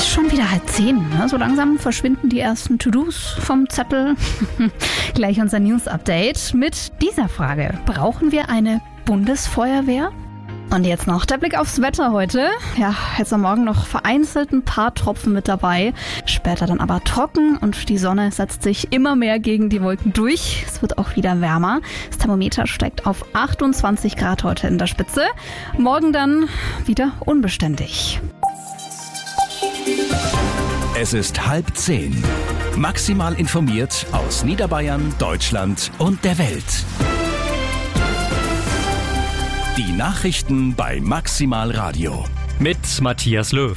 Schon wieder 9:30, ne? So langsam verschwinden die ersten To-Dos vom Zettel. Gleich unser News-Update mit dieser Frage. Brauchen wir eine Bundesfeuerwehr? Und jetzt noch der Blick aufs Wetter heute. Ja, jetzt am Morgen noch vereinzelt ein paar Tropfen mit dabei. Später dann aber trocken und die Sonne setzt sich immer mehr gegen die Wolken durch. Es wird auch wieder wärmer. Das Thermometer steigt auf 28 Grad heute in der Spitze. Morgen dann wieder unbeständig. Es ist 9:30. Maximal informiert aus Niederbayern, Deutschland und der Welt. Die Nachrichten bei Maximal Radio. Mit Matthias Löw.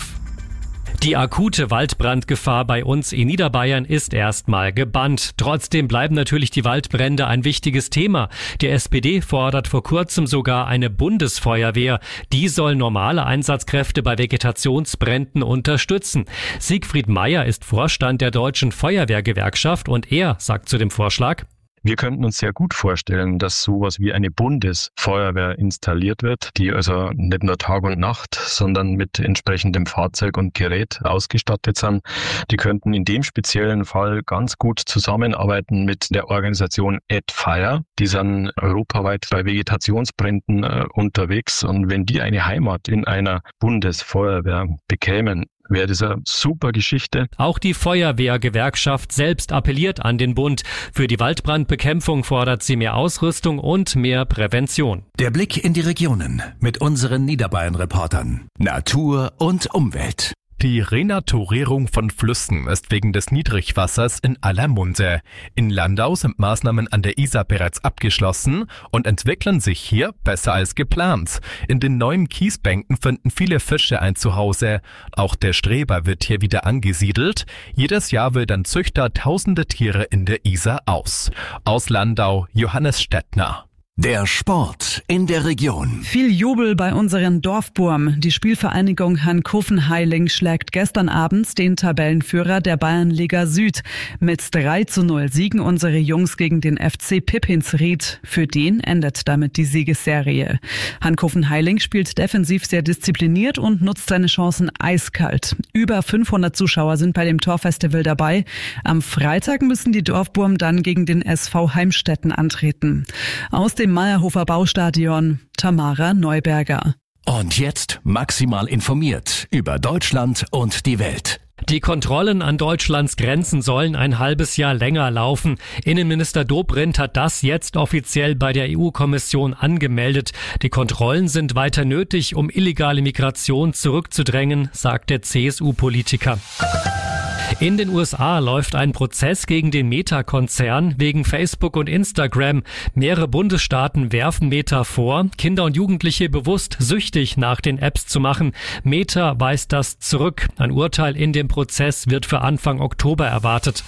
Die akute Waldbrandgefahr bei uns in Niederbayern ist erstmal gebannt. Trotzdem bleiben natürlich die Waldbrände ein wichtiges Thema. Die SPD fordert vor kurzem sogar eine Bundesfeuerwehr. Die soll normale Einsatzkräfte bei Vegetationsbränden unterstützen. Siegfried Meyer ist Vorstand der Deutschen Feuerwehrgewerkschaft und er sagt zu dem Vorschlag: Wir könnten uns sehr gut vorstellen, dass sowas wie eine Bundesfeuerwehr installiert wird, die also nicht nur Tag und Nacht, sondern mit entsprechendem Fahrzeug und Gerät ausgestattet sind. Die könnten in dem speziellen Fall ganz gut zusammenarbeiten mit der Organisation AdFire. Die sind europaweit bei Vegetationsbränden unterwegs. Und wenn die eine Heimat in einer Bundesfeuerwehr bekämen, wäre das eine super Geschichte. Auch die Feuerwehrgewerkschaft selbst appelliert an den Bund. Für die Waldbrandbekämpfung fordert sie mehr Ausrüstung und mehr Prävention. Der Blick in die Regionen mit unseren Niederbayern-Reportern. Natur und Umwelt. Die Renaturierung von Flüssen ist wegen des Niedrigwassers in aller Munde. In Landau sind Maßnahmen an der Isar bereits abgeschlossen und entwickeln sich hier besser als geplant. In den neuen Kiesbänken finden viele Fische ein Zuhause. Auch der Streber wird hier wieder angesiedelt. Jedes Jahr wildern Züchter tausende Tiere in der Isar aus. Aus Landau, Johannes Stettner. Der Sport in der Region. Viel Jubel bei unseren Dorfburm. Die Spielvereinigung Hankofen-Heiling schlägt gestern Abend den Tabellenführer der Bayernliga Süd. Mit 3:0 siegen unsere Jungs gegen den FC Pippinsried. Für den endet damit die Siegesserie. Hankofen-Heiling spielt defensiv sehr diszipliniert und nutzt seine Chancen eiskalt. Über 500 Zuschauer sind bei dem Torfestival dabei. Am Freitag müssen die Dorfburm dann gegen den SV Heimstetten antreten. Aus dem Meyerhofer Baustadion, Tamara Neuberger. Und jetzt maximal informiert über Deutschland und die Welt. Die Kontrollen an Deutschlands Grenzen sollen ein halbes Jahr länger laufen. Innenminister Dobrindt hat das jetzt offiziell bei der EU-Kommission angemeldet. Die Kontrollen sind weiter nötig, um illegale Migration zurückzudrängen, sagt der CSU-Politiker. In den USA läuft ein Prozess gegen den Meta-Konzern wegen Facebook und Instagram. Mehrere Bundesstaaten werfen Meta vor, Kinder und Jugendliche bewusst süchtig nach den Apps zu machen. Meta weist das zurück. Ein Urteil in dem Prozess wird für Anfang Oktober erwartet.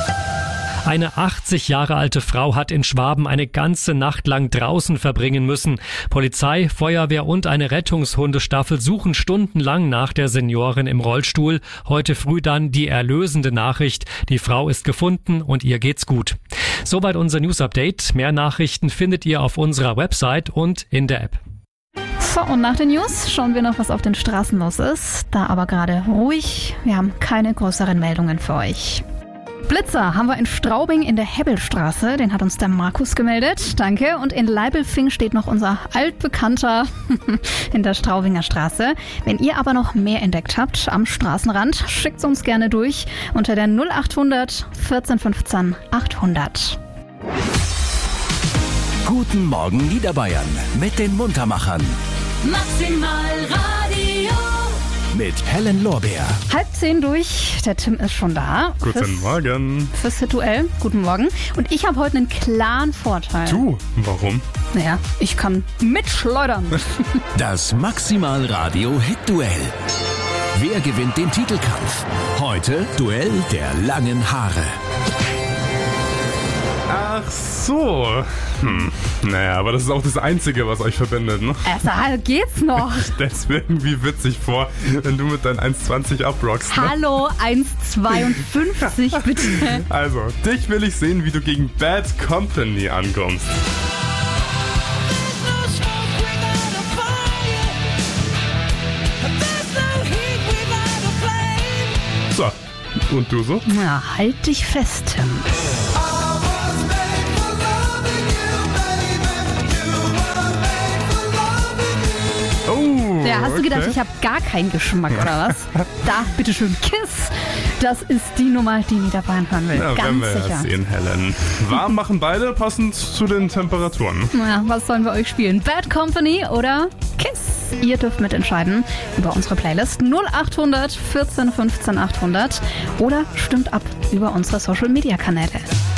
Eine 80 Jahre alte Frau hat in Schwaben eine ganze Nacht lang draußen verbringen müssen. Polizei, Feuerwehr und eine Rettungshundestaffel suchen stundenlang nach der Seniorin im Rollstuhl. Heute früh dann die erlösende Nachricht. Die Frau ist gefunden und ihr geht's gut. Soweit unser News-Update. Mehr Nachrichten findet ihr auf unserer Website und in der App. So, und nach den News schauen wir noch, was auf den Straßen los ist. Da aber gerade ruhig. Wir haben keine größeren Meldungen für euch. Blitzer haben wir in Straubing in der Hebbelstraße, den hat uns der Markus gemeldet, danke. Und in Leibelfing steht noch unser altbekannter in der Straubinger Straße. Wenn ihr aber noch mehr entdeckt habt am Straßenrand, schickt's uns gerne durch unter der 0800 14 15 800. Guten Morgen Niederbayern mit den Muntermachern. Maximal Radio. Mit Helen Lorbeer. 9:30 durch, der Tim ist schon da. Guten Morgen. Fürs Rituell, guten Morgen. Und ich habe heute einen klaren Vorteil. Du, warum? Naja, ich kann mitschleudern. Das Maximal Radio Hit Duell. Wer gewinnt den Titelkampf? Heute Duell der langen Haare. Ach so. Naja, aber das ist auch das Einzige, was euch verbindet, ne? Geht's noch? Ich stell's mir irgendwie witzig vor, wenn du mit deinen 1,20 abrockst. Ne? Hallo, 1,52 bitte. Also, dich will ich sehen, wie du gegen Bad Company ankommst. Und du so? Ja, halt dich fest, Tim. Oh, Ja, hast du gedacht, okay. ich habe gar keinen Geschmack, oder was? Da, bitteschön, Kiss. Das ist die Nummer, die Nita Bayern hören will. Ja, Ganz werden wir sicher. ja sehen, Helen. Warm machen beide, passend zu den Temperaturen. Ja, was sollen wir euch spielen? Bad Company oder Kiss? Ihr dürft mitentscheiden über unsere Playlist 0800 14 15 800 oder stimmt ab über unsere Social-Media-Kanäle.